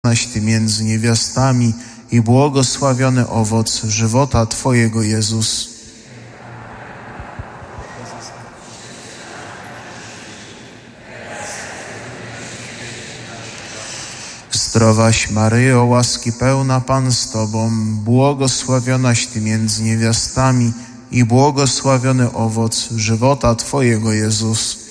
Ty między niewiastami i błogosławiony owoc żywota Twojego, Jezus. Zdrowaś Maryjo, łaski pełna, Pan z Tobą, błogosławionaś Ty między niewiastami i błogosławiony owoc żywota Twojego, Jezus.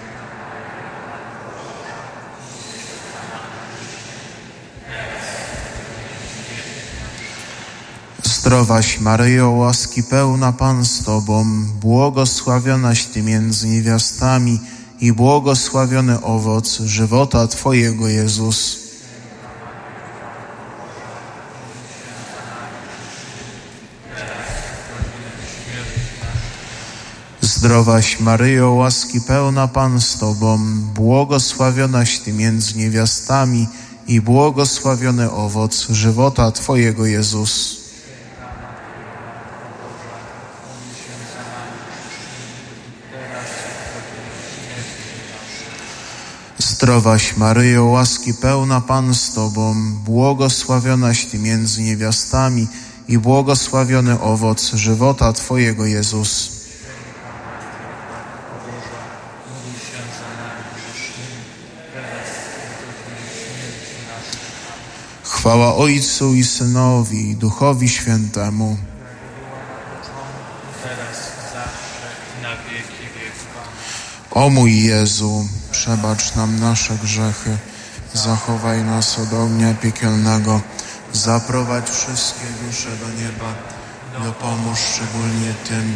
Zdrowaś Maryjo, łaski pełna, Pan z Tobą, błogosławionaś Ty między niewiastami i błogosławiony owoc żywota Twojego, Jezus. Zdrowaś Maryjo, łaski pełna, Pan z Tobą, błogosławionaś Ty między niewiastami i błogosławiony owoc żywota Twojego, Jezus. Zdrowaś Maryjo, łaski pełna, Pan z Tobą, błogosławionaś Ty między niewiastami i błogosławiony owoc żywota Twojego, Jezus. Chwała Ojcu i Synowi, i Duchowi Świętemu. O mój Jezu, przebacz nam nasze grzechy, zachowaj nas od ognia piekielnego, zaprowadź wszystkie dusze do nieba, dopomóż szczególnie tym,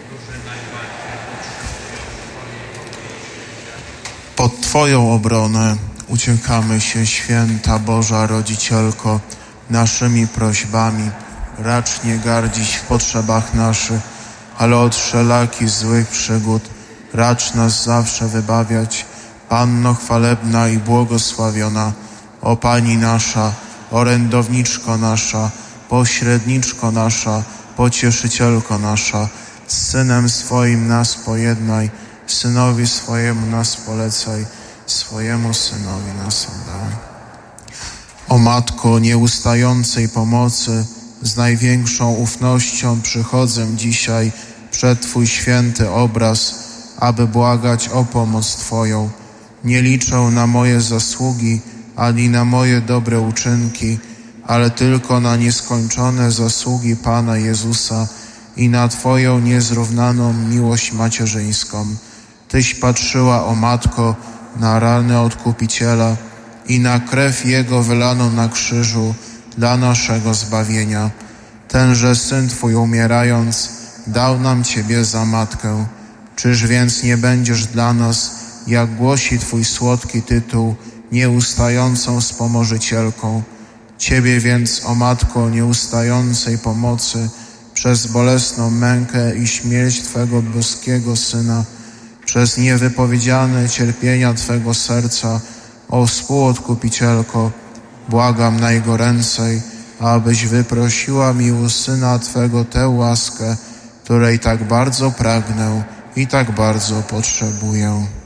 pod Twoją obronę uciekamy się, Święta Boża Rodzicielko, naszymi prośbami. Racz nie gardzić w potrzebach naszych, ale od wszelakich złych przygód racz nas zawsze wybawiać. Panno chwalebna i błogosławiona, o Pani nasza, orędowniczko nasza, pośredniczko nasza, pocieszycielko nasza, z Synem swoim nas pojednaj, Synowi swojemu nas polecaj, swojemu Synowi nas oddaj. O Matko nieustającej pomocy, z największą ufnością przychodzę dzisiaj przed Twój święty obraz, aby błagać o pomoc Twoją. Nie liczę na moje zasługi, ani na moje dobre uczynki, ale tylko na nieskończone zasługi Pana Jezusa i na Twoją niezrównaną miłość macierzyńską. Tyś patrzyła, o Matko, na rany Odkupiciela i na krew Jego wylaną na krzyżu dla naszego zbawienia. Tenże Syn Twój, umierając, dał nam Ciebie za Matkę. Czyż więc nie będziesz dla nas, jak głosi Twój słodki tytuł, nieustającą wspomożycielką? Ciebie więc, o Matko nieustającej pomocy, przez bolesną mękę i śmierć Twego boskiego Syna, przez niewypowiedziane cierpienia Twego serca, o współodkupicielko, błagam najgoręcej, abyś wyprosiła mi u Syna Twego tę łaskę, której tak bardzo pragnę i tak bardzo potrzebuję.